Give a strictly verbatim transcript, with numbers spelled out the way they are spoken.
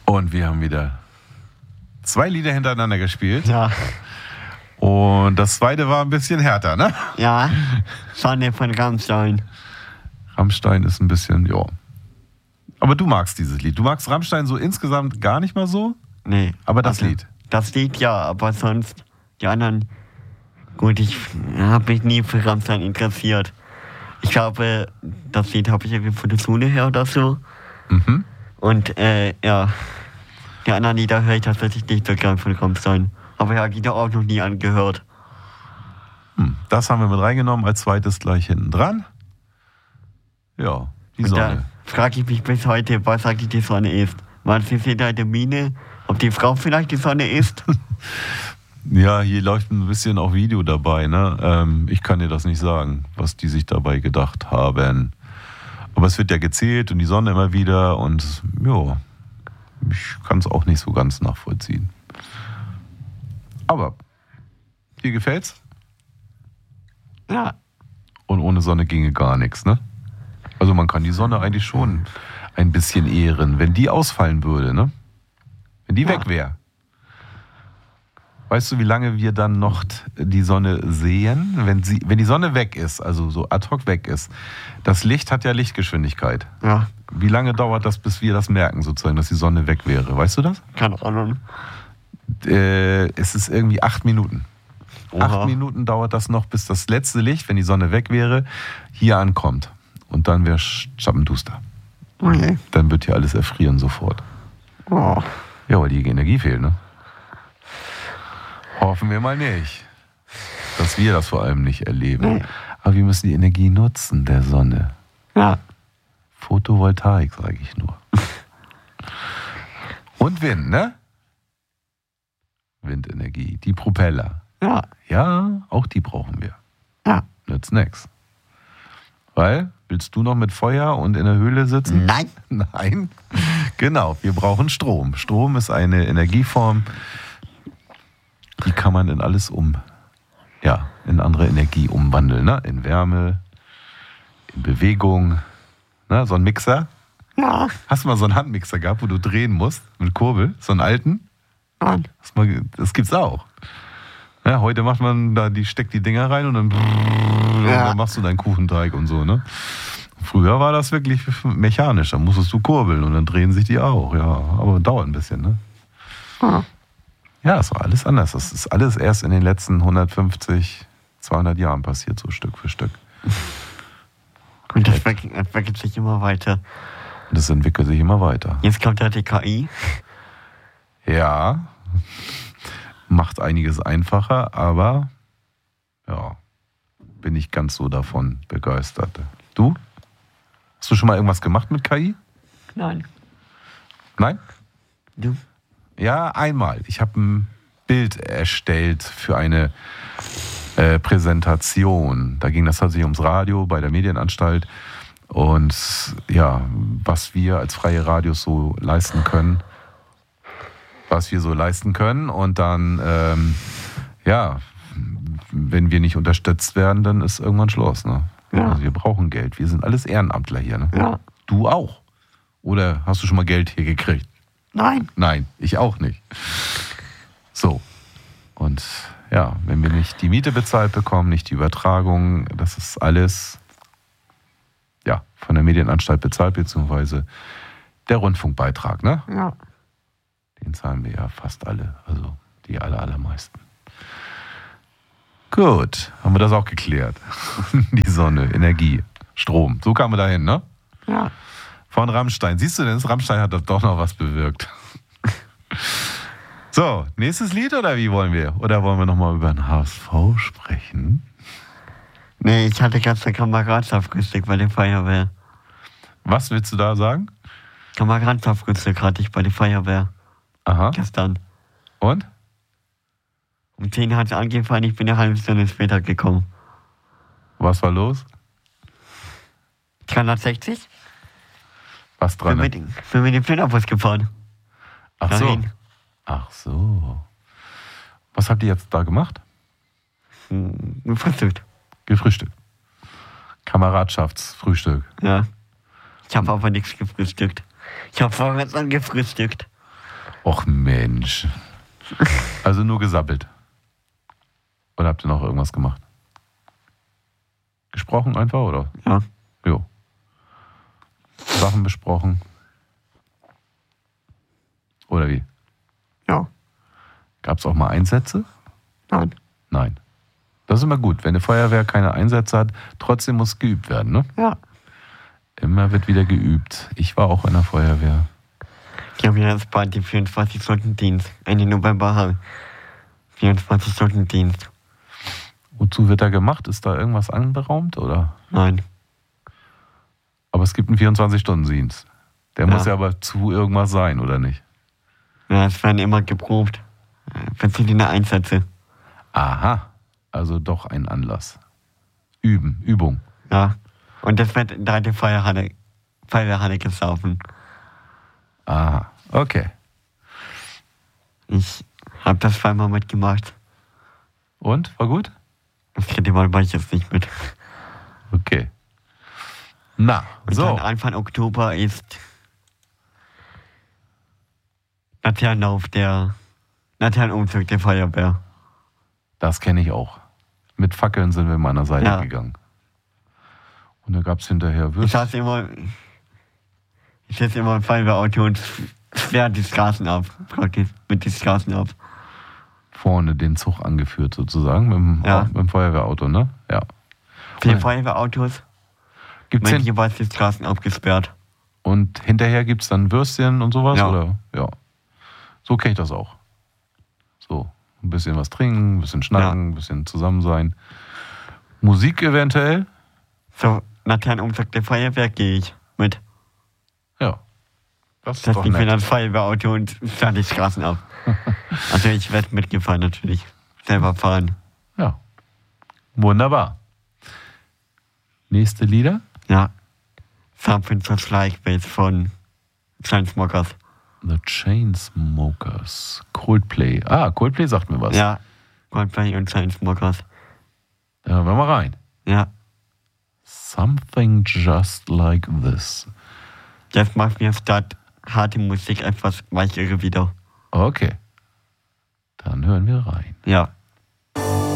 Und wir haben wieder zwei Lieder hintereinander gespielt. Ja. Und das zweite war ein bisschen härter, ne? Ja, Sonne von Rammstein. Rammstein ist ein bisschen, ja. Aber du magst dieses Lied. Du magst Rammstein so insgesamt gar nicht mal so? Nee. Aber das also, Lied? Das Lied ja, aber sonst die anderen... Gut, ich habe mich nie für Rammstein interessiert. Ich glaube, das Lied habe ich irgendwie von der Schule her oder so. Mhm. Und äh, ja, die anderen Lieder höre ich tatsächlich nicht so gern von Rammstein. Aber ja, die auch noch nie angehört. Hm, das haben wir mit reingenommen, als zweites gleich hinten dran. Ja, die Und Sonne. da frage ich mich bis heute, was eigentlich die Sonne ist. Man sieht hinter der Mine, ob die Frau vielleicht die Sonne ist. Ja, hier läuft ein bisschen auch Video dabei, ne? Ähm, ich kann dir das nicht sagen, was die sich dabei gedacht haben. Aber es wird ja gezählt und die Sonne immer wieder und ja, ich kann es auch nicht so ganz nachvollziehen. Aber dir gefällt's? Ja. Und ohne Sonne ginge gar nichts, ne? Also man kann die Sonne eigentlich schon ein bisschen ehren, wenn die ausfallen würde, ne? Wenn die Ja. weg wäre. Weißt du, wie lange wir dann noch die Sonne sehen? Wenn, sie, wenn die Sonne weg ist, also so ad hoc weg ist, das Licht hat ja Lichtgeschwindigkeit. Ja. Wie lange dauert das, bis wir das merken, sozusagen, dass die Sonne weg wäre? Weißt du das? Keine Ahnung. Äh, es ist irgendwie acht Minuten. Oha. Acht Minuten dauert das noch, bis das letzte Licht, wenn die Sonne weg wäre, hier ankommt. Und dann wäre Schappenduster. Okay. Dann wird hier alles erfrieren sofort. Oh. Ja, weil die Energie fehlt, ne? Hoffen wir mal nicht, dass wir das vor allem nicht erleben. Nee. Aber wir müssen die Energie nutzen, der Sonne. Ja. Photovoltaik, sage ich nur. Und Wind, ne? Windenergie, die Propeller. Ja. Ja, auch die brauchen wir. Ja. Nützt nix. Weil, willst du noch mit Feuer und in der Höhle sitzen? Nein. Nein. Genau, wir brauchen Strom. Strom ist eine Energieform, die kann man in alles um, ja, in andere Energie umwandeln, ne? In Wärme, in Bewegung, ne? So ein Mixer. Ja. Hast du mal so einen Handmixer gehabt, wo du drehen musst mit Kurbel, so einen alten? Nein. Das, mal, das gibt's auch. Ja, heute macht man da, die steckt die Dinger rein und dann, und Ja. dann machst du deinen Kuchenteig und so, ne? Früher war das wirklich mechanisch, da musstest du kurbeln und dann drehen sich die auch, ja, aber dauert ein bisschen, ne? Ja. Ja, es war alles anders. Das ist alles erst in den letzten hundertfünfzig, zweihundert Jahren passiert, so Stück für Stück. Und das entwickelt sich immer weiter. Und das entwickelt sich immer weiter. Jetzt kommt ja die K I. Ja, macht einiges einfacher, aber ja, bin ich ganz so davon begeistert. Du? Hast du schon mal irgendwas gemacht mit K I? Nein. Nein? Du? Ja, einmal. Ich habe ein Bild erstellt für eine äh, Präsentation. Da ging das tatsächlich ums Radio bei der Medienanstalt. Und ja, was wir als freie Radios so leisten können. Was wir so leisten können. Und dann, ähm, ja, wenn wir nicht unterstützt werden, dann ist irgendwann Schluss. Ne? Ja. Also wir brauchen Geld. Wir sind alles Ehrenamtler hier. Ne? Ja. Du auch. Oder hast du schon mal Geld hier gekriegt? Nein. Nein, ich auch nicht. So. Und ja, wenn wir nicht die Miete bezahlt bekommen, nicht die Übertragung, das ist alles ja, von der Medienanstalt bezahlt, beziehungsweise der Rundfunkbeitrag, ne? Ja. Den zahlen wir ja fast alle, also die aller, allermeisten. Gut, haben wir das auch geklärt. Die Sonne, Energie, Strom, so kamen wir dahin, ne? Ja. Von Rammstein. Siehst du denn, das Rammstein hat doch noch was bewirkt. So, nächstes Lied oder wie wollen wir? Oder wollen wir nochmal über den H S V sprechen? Nee, ich hatte gestern Kameradschaftfrühstück bei der Feuerwehr. Was willst du da sagen? Kameradschaftfrühstück hatte ich bei der Feuerwehr. Aha. Gestern. Und? Um zehn hat es angefangen, ich bin eine halbe Stunde später gekommen. Was war los? dreihundertsechzig? Was dran? Bin mit, bin mit dem Flitterbus gefahren. Ach so. Dahin. Ach so. Was habt ihr jetzt da gemacht? Hm, gefrühstückt. Gefrühstückt. Kameradschaftsfrühstück. Ja. Ich habe aber nichts gefrühstückt. Ich habe vorgestern gefrühstückt. Och Mensch. Also nur gesabbelt. Oder habt ihr noch irgendwas gemacht? Gesprochen einfach, oder? Ja. Jo. Sachen besprochen. Oder wie? Ja. Gab es auch mal Einsätze? Nein. Nein. Das ist immer gut, wenn eine Feuerwehr keine Einsätze hat, trotzdem muss geübt werden, ne? Ja. Immer wird wieder geübt. Ich war auch in der Feuerwehr. Ich habe jetzt bald den vierundzwanzig-Stunden-Dienst. Ende November habe ich vierundzwanzig-Stunden-Dienst. Wozu wird da gemacht? Ist da irgendwas anberaumt, oder? Nein. Aber es gibt einen vierundzwanzig-Stunden-Dienst. Der Ja. muss ja aber zu irgendwas sein, oder nicht? Ja, es werden immer geprobt. Verschiedene Einsätze. Aha. Also doch ein Anlass. Üben, Übung. Ja. Und das wird da in der Feuerhalle, Feuerwehrhalle gesaufen. Aha. Okay. Ich habe das zweimal mitgemacht. Und? War gut? Das dritte Mal war ich jetzt nicht mit. Okay. Na, Und so. dann Anfang Oktober ist Laternenlauf der Laternenumzug der Feuerwehr. Das kenne ich auch. Mit Fackeln sind wir meiner Seite Ja. gegangen. Und da gab es hinterher Ich Würstchen. saß immer, ich sitze immer im Feuerwehrauto und sperre die Straßen ab. Praktisch mit den Straßen ab. Vorne den Zug angeführt sozusagen mit dem, Ja. mit dem Feuerwehrauto, ne? Ja. Vier Und Feuerwehrautos, gibt's mit hin jeweils die Straßen abgesperrt. und hinterher gibt es dann Würstchen und sowas? Ja. Oder? Ja. So kenne ich das auch. So, ein bisschen was trinken, ein bisschen schnacken, ein bisschen zusammen sein. Musik eventuell? So, Laternenumzug der Feuerwehr gehe ich mit. Ja. Das ist Das doch ich bin nett. das Feuerwehrauto und sperre die Straßen ab. Also ich werde mitgefahren natürlich. Selber fahren. Ja. Wunderbar. Nächste Lieder? Ja. Something Just Like Bass von Chainsmokers. The Chainsmokers. Coldplay. Ah, Coldplay sagt mir was. Ja. Coldplay und Chainsmokers. Da hören wir mal rein. Ja. Something Just Like This. Das macht mir statt harte Musik etwas weichere wieder. Okay. Dann hören wir rein. Ja.